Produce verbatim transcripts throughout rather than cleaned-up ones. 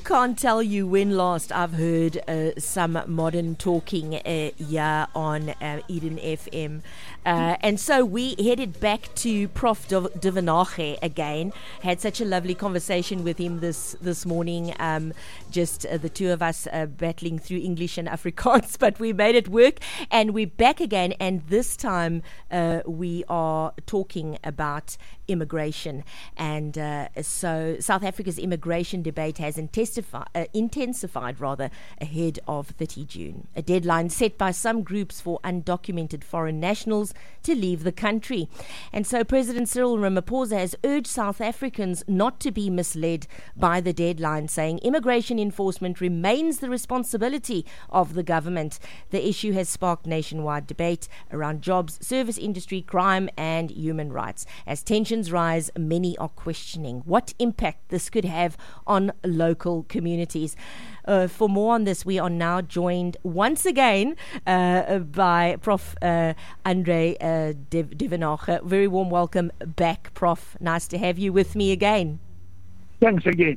can't tell you when last I've heard uh, some modern talking uh, here on uh, Eden F M. Uh, and so we headed back to Professor De Vanache again. Had such a lovely conversation with him this, this morning. Um, just uh, the two of us uh, battling through English and Afrikaans, but we made it work. And we're back again. And this time uh, we are talking about immigration. And uh, so South Africa's immigration debate has intensifi- uh, intensified rather ahead of thirty June, a deadline set by some groups for undocumented foreign nationals to leave the country. And so President Cyril Ramaphosa has urged South Africans not to be misled by the deadline, saying immigration enforcement remains the responsibility of the government. The issue has sparked nationwide debate around jobs, service industry, crime and human rights. As tensions rise, many are questioning what impact this could have on local communities. Uh, for more on this, we are now joined once again uh, by Professor Uh, Andre uh, De, De Vanache. Very warm welcome back, Prof. Nice to have you with me again. Thanks again.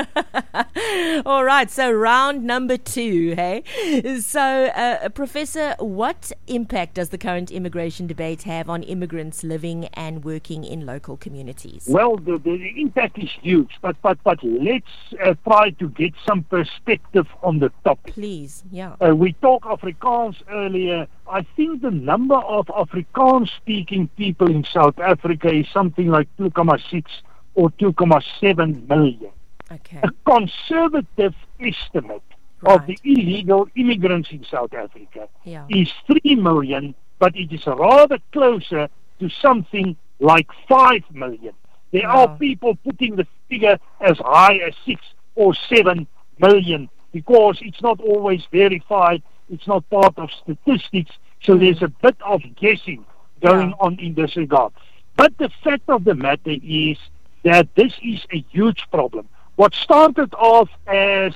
All right, so round number two, hey? So, uh, Professor, what impact does the current immigration debate have on immigrants living and working in local communities? Well, the, the impact is huge, but but but let's uh, try to get some perspective on the topic. Please, yeah. Uh, we talked Afrikaans earlier. I think the number of Afrikaans-speaking people in South Africa is something like two point six or two point seven million. Okay. A conservative estimate Right. of the illegal immigrants in South Africa Yeah. is three million, but it is rather closer to something like five million. There Wow. are people putting the figure as high as six or seven million because it's not always verified, it's not part of statistics, so Mm. there's a bit of guessing going Yeah. on in this regard. But the fact of the matter is that this is a huge problem. What started off as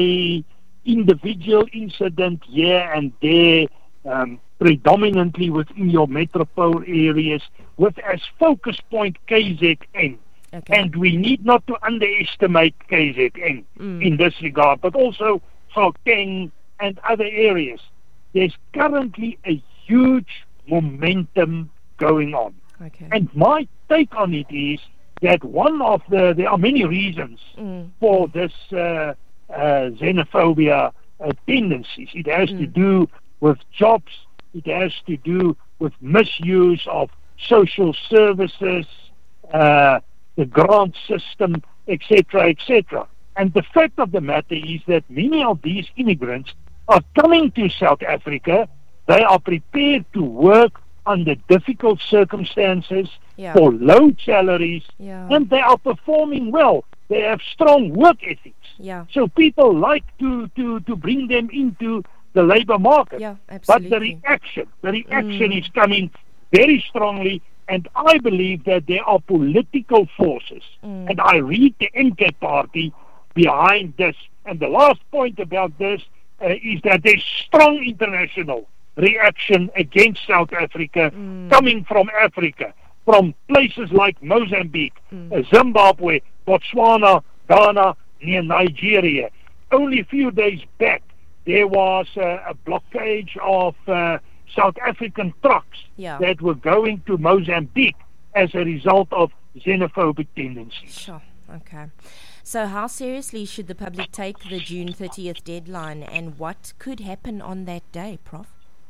a individual incident here and there, um, predominantly within your metropole areas, with as focus point K Z N. Okay. And we need not to underestimate K Z N Mm. in this regard, but also Gauteng and other areas. There's currently a huge momentum going on. Okay. And my take on it is that one of the, there are many reasons Mm. for this uh, uh, xenophobia uh, tendencies. It has to Mm. do with jobs, it has to do with misuse of social services, uh, the grant system, et cetera, et cetera. And the fact of the matter is that many of these immigrants are coming to South Africa. They are prepared to work under difficult circumstances, Yeah. for low salaries, Yeah. and they are performing well. They have strong work ethics. Yeah. So people like to, to, to bring them into the labor market. Yeah, But absolutely. the reaction, the reaction Mm. is coming very strongly, and I believe that there are political forces, Mm. and I read the N K party behind this. And the last point about this uh, is that there's strong international reaction against South Africa Mm. coming from Africa, from places like Mozambique, Mm. uh, Zimbabwe, Botswana, Ghana, near Nigeria. Only a few days back, there was uh, a blockage of uh, South African trucks Yeah. that were going to Mozambique as a result of xenophobic tendencies. Sure. Okay. So how seriously should the public take the June thirtieth deadline, and what could happen on that day, Prof?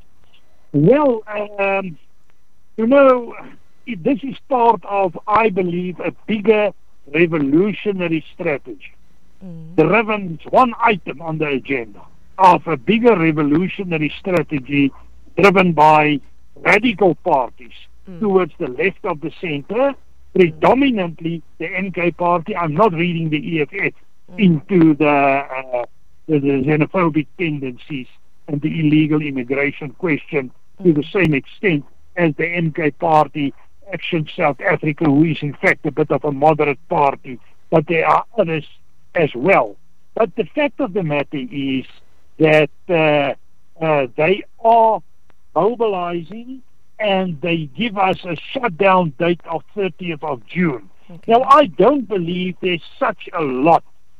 Well, um, you know, it, this is part of, I believe, a bigger revolutionary strategy. Mm. Driven, it's one item on the agenda of a bigger revolutionary strategy driven by radical parties Mm. towards the left of the center, predominantly the N K party. I'm not reading the E F F Mm. into the, uh, the, the xenophobic tendencies and the illegal immigration question to the same extent as the N K party, Action South Africa, who is in fact a bit of a moderate party, but there are others as well. But the fact of the matter is that uh, uh, they are mobilizing, and they give us a shutdown date of thirtieth of June. Okay. Now, I don't believe there's such a lot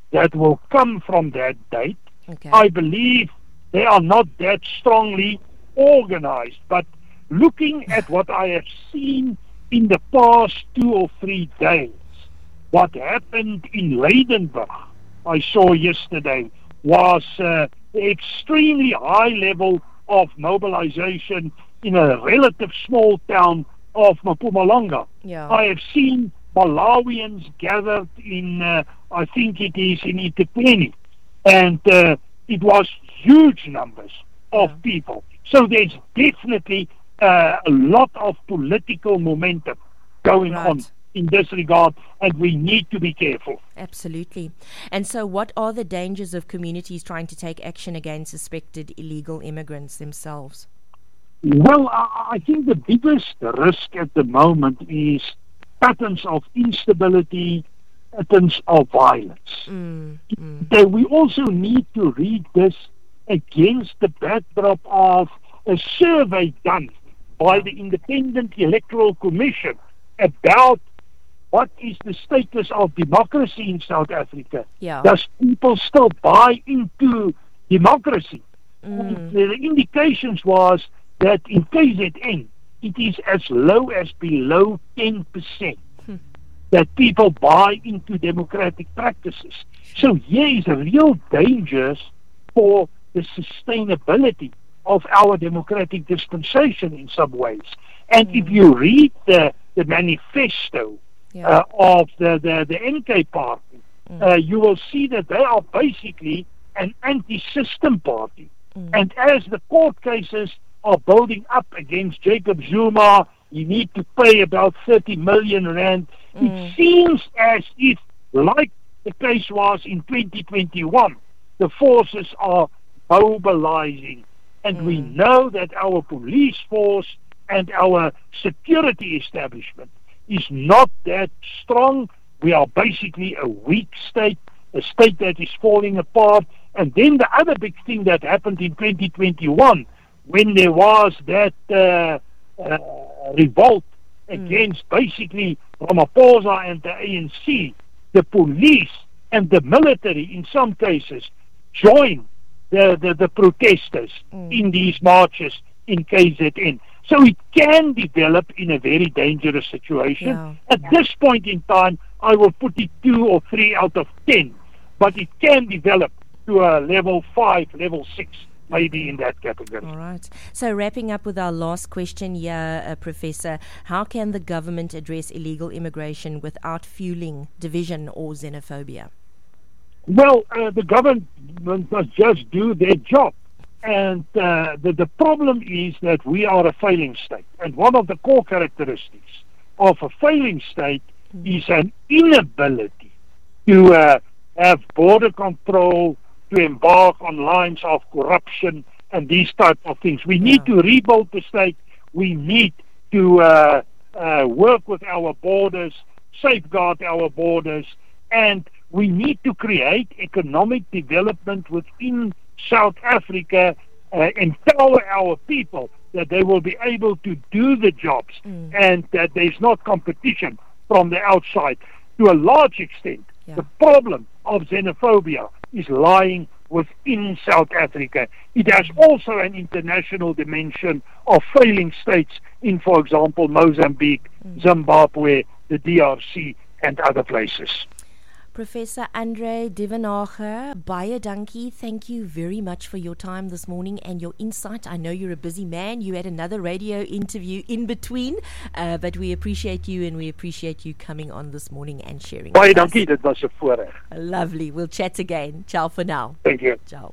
that will come from that date. Okay. I believe they are not that strongly organized, but looking at what I have seen in the past two or three days, what happened in Leidenburg, I saw yesterday, was uh, extremely high level of mobilization in a relative small town of Mpumalanga. Yeah. I have seen Malawians gathered in, uh, I think it is in eThekwini, and uh, it was huge numbers of Yeah. people. So there's definitely uh, a lot of political momentum going Right. on in this regard, and we need to be careful. Absolutely. And so what are the dangers of communities trying to take action against suspected illegal immigrants themselves? Well, I I think the biggest risk at the moment is patterns of instability, patterns of violence. Mm, mm. That we also need to read this against the backdrop of a survey done by the Independent Electoral Commission about what is the status of democracy in South Africa. Yeah. Does people still buy into democracy? Mm. And the indications was that in K Z N, it is as low as below ten percent Hmm. that people buy into democratic practices. So here is a real danger for the sustainability of our democratic dispensation in some ways. And Mm. if you read the, the manifesto Yeah. uh, of the, the, the N K party, Mm. uh, you will see that they are basically an anti-system party. Mm. And as the court cases are building up against Jacob Zuma, you need to pay about thirty million rand. Mm. It seems as if, like the case was in twenty twenty-one, the forces are mobilizing. And we Mm. know that our police force and our security establishment is not that strong. We are basically a weak state, a state that is falling apart. And then the other big thing that happened in twenty twenty-one, when there was that uh, uh, revolt against basically Ramaphosa and the A N C, the police and the military in some cases joined the, the, the protesters Mm. in these marches in K Z N. So it can develop in a very dangerous situation. Yeah. At this point in time, I will put it two or three out of ten, but it can develop to a level five, level six, maybe in that category. All right. So wrapping up with our last question here, uh, Professor, how can the government address illegal immigration without fueling division or xenophobia? Well, uh, the government must just do their job. And uh, the, the problem is that we are a failing state. And one of the core characteristics of a failing state Mm. is an inability to uh, have border control, to embark on lines of corruption and these type of things. We need Yeah. to rebuild the state. We need to uh, uh, work with our borders, safeguard our borders, and we need to create economic development within South Africa, uh, empower our people that they will be able to do the jobs Mm. and that there's not competition from the outside. To a large extent, Yeah. the problem of xenophobia is lying within South Africa. It has also an international dimension of failing states in, for example, Mozambique, Mm. Zimbabwe, the D R C, and other places. Professor Andre Duvenhage, baie dankie. Thank you very much for your time this morning and your insight. I know you're a busy man. You had another radio interview in between, uh, but we appreciate you and we appreciate you coming on this morning and sharing. Baie with us. dankie, dit was 'n voorreg. Lovely. We'll chat again. Ciao for now. Thank you. Ciao.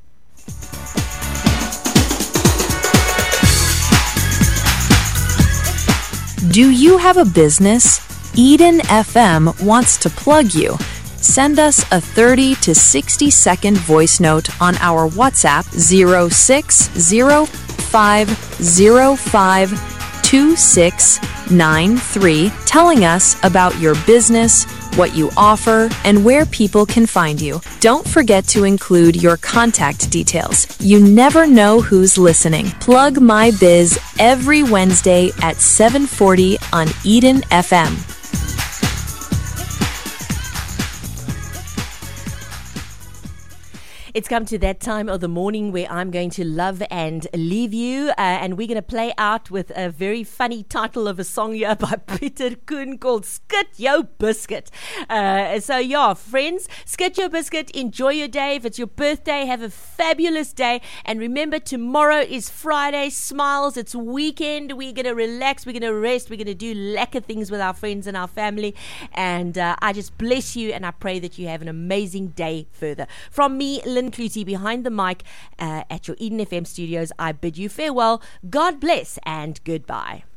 Do you have a business? Eden F M wants to plug you. Send us a thirty to sixty second voice note on our WhatsApp zero six zero five zero five two six nine three telling us about your business, what you offer, and where people can find you. Don't forget to include your contact details. You never know who's listening. Plug My Biz every Wednesday at seven forty on Eden F M. It's come to that time of the morning where I'm going to love and leave you, uh, and we're going to play out with a very funny title of a song here by Peter Koen called Skit Jou Biscuit. Uh, so yeah, friends, skit your biscuit, enjoy your day. If it's your birthday, have a fabulous day, and remember, tomorrow is Friday, smiles, it's weekend, we're going to relax, we're going to rest, we're going to do lekker things with our friends and our family, and uh, I just bless you, and I pray that you have an amazing day further. From me, Lynn Clutie, behind the mic uh, at your Eden F M studios, I bid you farewell, God bless, and goodbye.